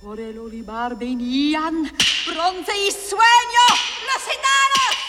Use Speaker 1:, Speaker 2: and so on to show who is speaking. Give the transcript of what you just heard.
Speaker 1: Por el olivar venían bronce y sueño los gitanos.